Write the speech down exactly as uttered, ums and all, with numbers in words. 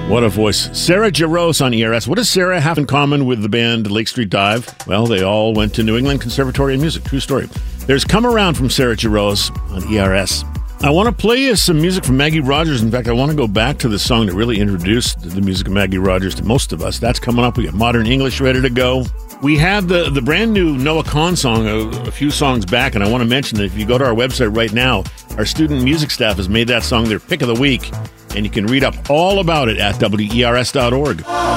What a voice. Sarah Jarosz on E R S. What does Sarah have in common with the band Lake Street Dive? Well, they all went to New England Conservatory of Music. True story. There's Come Around from Sarah Jarosz on E R S. I want to play you some music from Maggie Rogers. In fact, I want to go back to the song that really introduced the music of Maggie Rogers to most of us. That's coming up. We got Modern English ready to go. We had the, the brand new Noah Kahn song a, a few songs back, and I want to mention that if you go to our website right now, our student music staff has made that song their pick of the week, and you can read up all about it at W E R S dot org.